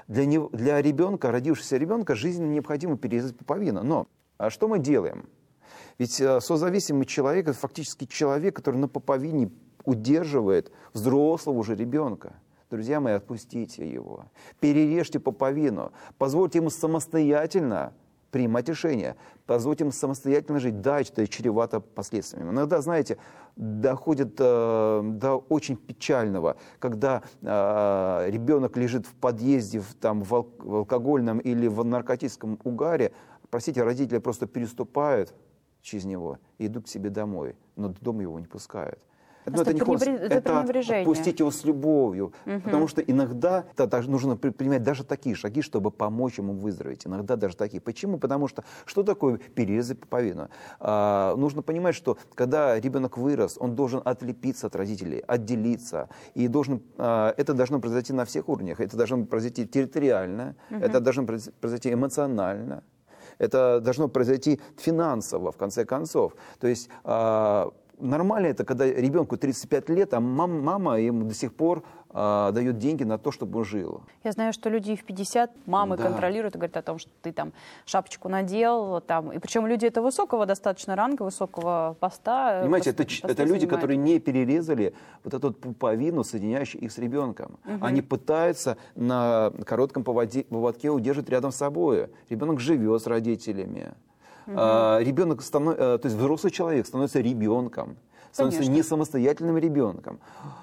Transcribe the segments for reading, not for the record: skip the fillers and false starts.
Для ребенка, родившегося ребенка, жизненно необходимо перерезать пуповину. Но что мы делаем? Ведь созависимый человек – это фактически человек, который на пуповине удерживает взрослого уже ребенка. Друзья мои, отпустите его, перережьте пуповину, позвольте ему самостоятельно принимать решения, позвольте ему самостоятельно жить. Да, это чревато последствиями. Иногда, знаете, доходит до очень печального, когда ребенок лежит в подъезде в алкогольном или в наркотическом угаре, простите, родители просто переступают через него и идут к себе домой, но дома его не пускают. Но это отпустить его с любовью, потому что иногда нужно принимать даже такие шаги, чтобы помочь ему выздороветь. Иногда даже такие. Почему? Потому что что такое перерезать пуповину? Нужно понимать, что когда ребенок вырос, он должен отлепиться от родителей, отделиться. И это должно произойти на всех уровнях. Это должно произойти территориально, это должно произойти эмоционально, это должно произойти финансово, в конце концов. То есть нормально это, когда ребенку 35 лет, а мама ему до сих пор дает деньги на то, чтобы он жил. Я знаю, что люди в 50 мамы контролируют и говорят о том, что ты там шапочку надел. И причем люди это высокого достаточно ранга, высокого поста. Понимаете, это люди, которые не перерезали вот эту пуповину, соединяющую их с ребенком. Они пытаются на коротком поводке удерживать рядом с собой. Ребенок живет с родителями. Ребенок, то есть взрослый человек становится ребенком, становится не самостоятельным ребенком,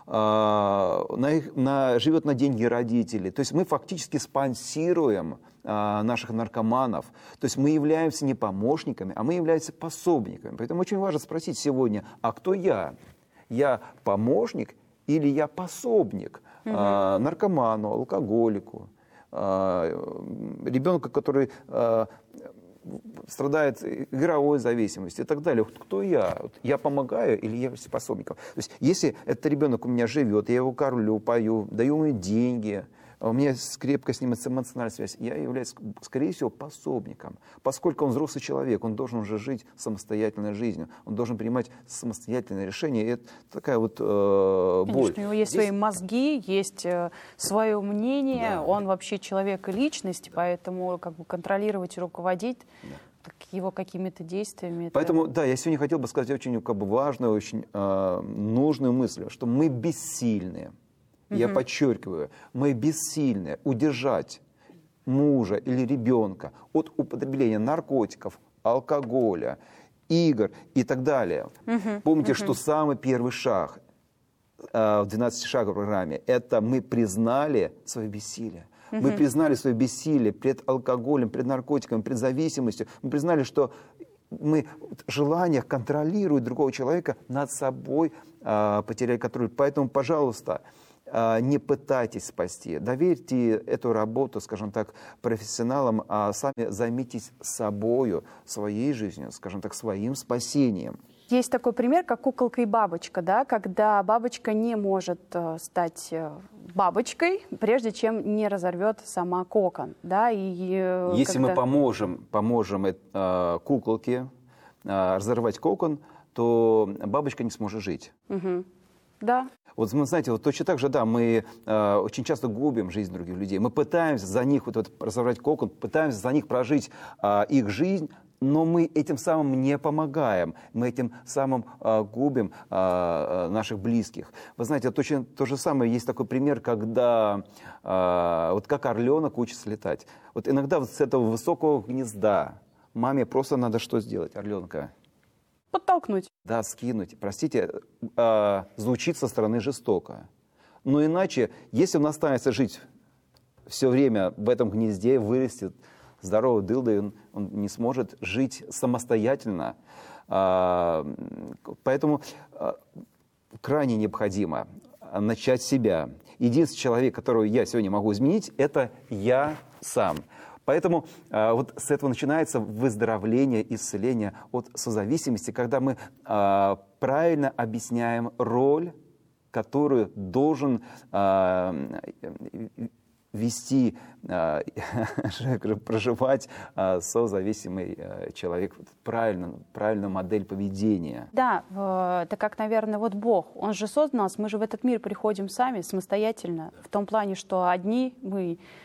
живет на деньги родителей. То есть мы фактически спонсируем наших наркоманов. То есть мы являемся не помощниками, а мы являемся пособниками. Поэтому очень важно спросить сегодня, а кто я? Я помощник или я пособник наркоману, алкоголику, ребенку, который страдает игровой зависимостью и так далее. Кто я? Я помогаю или я являюсь пособником? То есть, если этот ребенок у меня живет, я его кормлю, пою, даю ему деньги, у меня крепко с ним эмоциональная связь, я являюсь, скорее всего, пособником. Поскольку он взрослый человек, он должен уже жить самостоятельной жизнью, он должен принимать самостоятельные решения. И это такая вот боль. Конечно, у него есть свои мозги, есть свое мнение, он вообще человек и личность, поэтому как бы контролировать и руководить его какими-то действиями. Поэтому, я сегодня хотел бы сказать очень важную, очень нужную мысль, что мы бессильны. Я подчеркиваю, мы бессильны удержать мужа или ребенка от употребления наркотиков, алкоголя, игр и так далее. Помните, что самый первый шаг в 12-шаговой программе – это мы признали свое бессилие. Мы признали свое бессилие пред алкоголем, пред наркотиками, пред зависимостью. Мы признали, что мы в желаниях контролируем другого человека, над собой потеряли контроль. Поэтому, пожалуйста, не пытайтесь спасти. Доверьте эту работу, скажем так, профессионалам, а сами займитесь собою, своей жизнью, скажем так, своим спасением. Есть такой пример, как куколка и бабочка, да, когда бабочка не может стать бабочкой, прежде чем не разорвет сама кокон. Да, Если мы поможем куколке разорвать кокон, то бабочка не сможет жить. Да. Вот, знаете, вот точно так же, мы очень часто губим жизнь других людей. Мы пытаемся за них разорвать кокон, пытаемся за них прожить их жизнь, но мы этим самым не помогаем. Мы этим самым губим наших близких. Вы знаете, точно то же самое, есть такой пример, когда вот как орленок учится летать. Вот иногда вот с этого высокого гнезда маме просто надо что сделать, орленка? Подтолкнуть. Да, скинуть. Простите, звучит со стороны жестоко. Но иначе, если он останется жить все время в этом гнезде, вырастет здоровый дылда, он не сможет жить самостоятельно. Поэтому крайне необходимо начать с себя. Единственный человек, которого я сегодня могу изменить, это я сам. Поэтому вот с этого начинается выздоровление, исцеление от созависимости, когда мы правильно объясняем роль, которую должен вести, проживать созависимый человек, правильную модель поведения. Да, это как, наверное, вот Бог, Он же создал нас, мы же в этот мир приходим сами, самостоятельно, в том плане, что одни мы